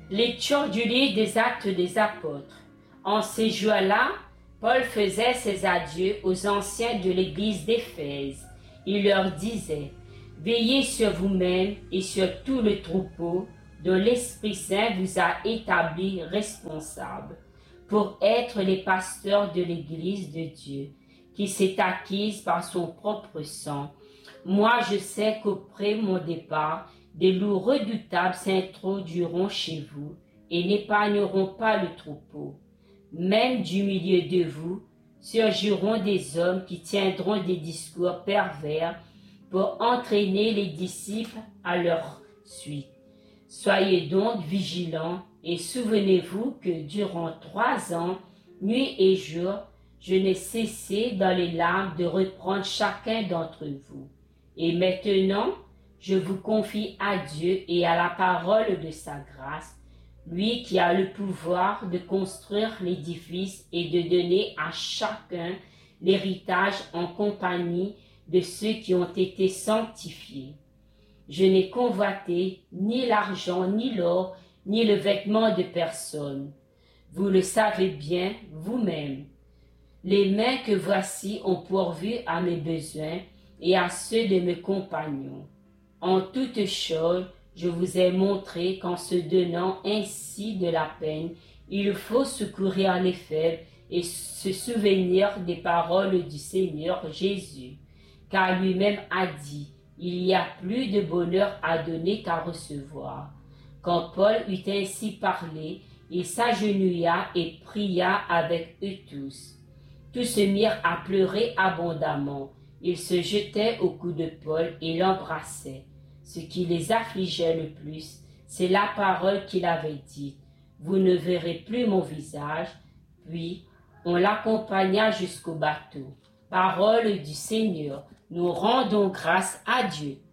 Lecture du livre des Actes des Apôtres. En ces jours-là, Paul faisait ses adieux aux anciens de l'église d'Éphèse. Il leur disait: « Veillez sur vous-mêmes et sur tout le troupeau dont l'Esprit Saint vous a établis responsables, pour être les pasteurs de l'église de Dieu, qui s'est acquise par son propre sang. Moi, je sais qu'après mon départ, des loups redoutables s'introduiront chez vous et n'épargneront pas le troupeau. Même du milieu de vous surgiront des hommes qui tiendront des discours pervers pour entraîner les disciples à leur suite. Soyez donc vigilants et souvenez-vous que durant 3 ans, nuit et jour, je n'ai cessé dans les larmes de reprendre chacun d'entre vous. Et maintenant, je vous confie à Dieu et à la parole de sa grâce, lui qui a le pouvoir de construire l'édifice et de donner à chacun l'héritage en compagnie de ceux qui ont été sanctifiés. Je n'ai convoité ni l'argent, ni l'or, ni le vêtement de personne. Vous le savez bien vous-même. Les mains que voici ont pourvu à mes besoins et à ceux de mes compagnons. En toutes choses, je vous ai montré qu'en se donnant ainsi de la peine, il faut secourir les faibles et se souvenir des paroles du Seigneur Jésus, car lui-même a dit: « Il y a plus de bonheur à donner qu'à recevoir. » Quand Paul eut ainsi parlé, il s'agenouilla et pria avec eux tous. Tous se mirent à pleurer abondamment. Ils se jetaient au cou de Paul et l'embrassaient. Ce qui les affligeait le plus, c'est la parole qu'il avait dite: « Vous ne verrez plus mon visage. » Puis, on l'accompagna jusqu'au bateau. Parole du Seigneur. Nous rendons grâce à Dieu.